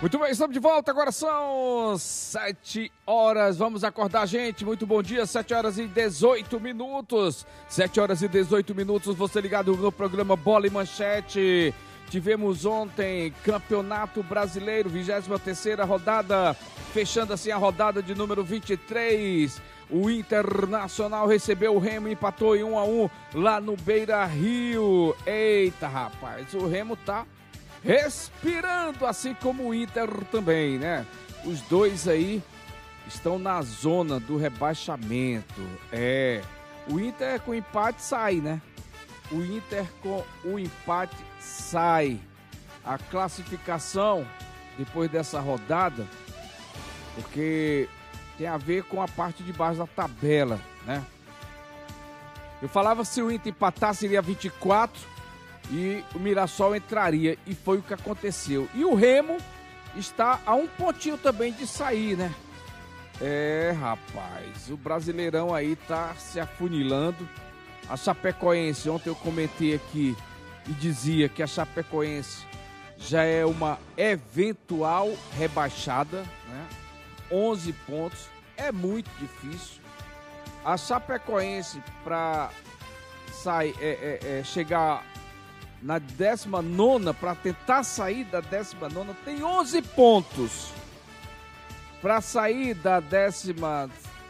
Muito bem, estamos de volta, agora são 7 horas, vamos acordar, gente, muito bom dia, 7 horas e 18 minutos, 7 horas e 18 minutos, você ligado no programa Bola e Manchete. Tivemos ontem Campeonato Brasileiro, 23ª rodada, fechando assim a rodada de número 23, o Internacional recebeu o Remo, empatou em 1-1 lá no Beira-Rio. Eita, rapaz, o Remo tá respirando, assim como o Inter também, né? Os dois aí estão na zona do rebaixamento. O Inter com empate sai, né? O Inter com o empate sai. A classificação depois dessa rodada, porque tem a ver com a parte de baixo da tabela, né? Eu falava se o Inter empatasse seria 24 e o Mirassol entraria, e foi o que aconteceu. E o Remo está a um pontinho também de sair, né? Rapaz, o Brasileirão aí tá se afunilando. A Chapecoense, ontem eu comentei aqui e dizia que a Chapecoense já é uma eventual rebaixada, né? 11 pontos, é muito difícil. A Chapecoense para chegar na 19ª, para tentar sair da 19ª, tem 11 pontos. Para sair da 18ª,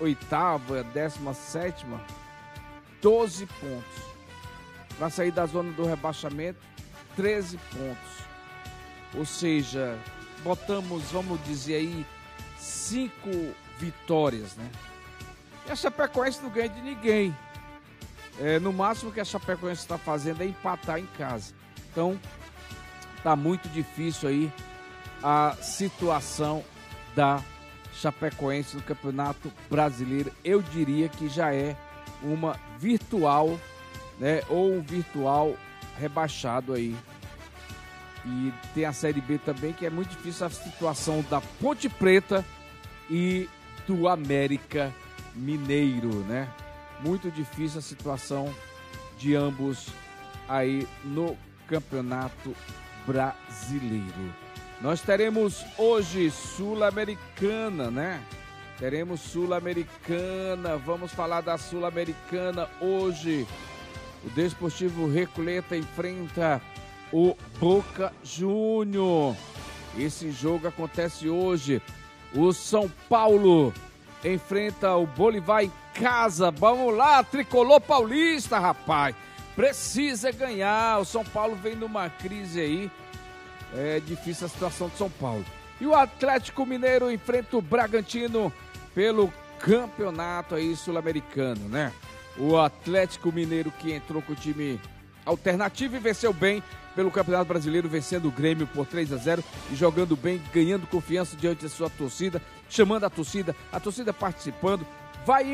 17ª, 12 pontos. Para sair da zona do rebaixamento, 13 pontos. Ou seja, botamos, vamos dizer aí, 5 vitórias, né? E a Chapecoense não ganha de ninguém. No máximo que a Chapecoense está fazendo é empatar em casa. Então, tá muito difícil aí a situação da Chapecoense no Campeonato Brasileiro. Eu diria que já é uma virtual, né? Ou um virtual rebaixado aí. E tem a Série B também, que é muito difícil a situação da Ponte Preta e do América Mineiro, né? Muito difícil a situação de ambos aí no Campeonato Brasileiro. Nós teremos hoje Sul-Americana, né? Teremos Sul-Americana, vamos falar da Sul-Americana hoje. O Desportivo Recoleta enfrenta o Boca Júnior. Esse jogo acontece hoje. O São Paulo enfrenta o Bolívar em casa. Vamos lá, tricolor paulista, rapaz. Precisa ganhar. O São Paulo vem numa crise aí. É difícil a situação do São Paulo. E o Atlético Mineiro enfrenta o Bragantino pelo campeonato aí sul-americano, né? O Atlético Mineiro que entrou com o time alternativo e venceu bem pelo Campeonato Brasileiro, vencendo o Grêmio por 3-0 e jogando bem, ganhando confiança diante da sua torcida, chamando a torcida participando. Vai